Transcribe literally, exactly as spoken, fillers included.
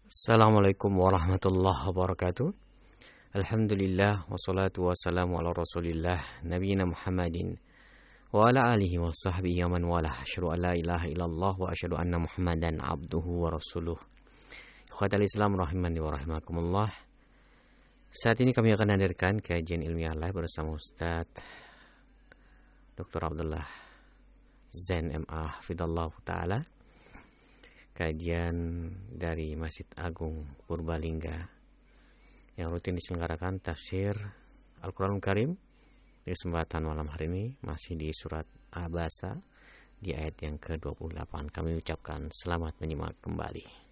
Assalamualaikum warahmatullahi wabarakatuh. Alhamdulillah wassalatu wassalamu ala Rasulillah nabiyina Muhammadin wa ala alihi wa sahbihi wa man walah. Asyhadu an la ilaha illallah wa asyhadu anna Muhammadan abduhu wa rasuluh. Ikhwatal Islam rahimani wa rahimakumullah. Saat ini kami akan hadirkan kajian ilmiah live bersama Ustaz doktor Abdullah Zain M A Hafidallahu Ta'ala. Kajian dari Masjid Agung Purbalingga yang rutin diselenggarakan tafsir Al-Quranul Karim. Di kesempatan malam hari ini masih di surat Abasa di ayat yang ke dua puluh delapan. Kami ucapkan selamat menyimak kembali.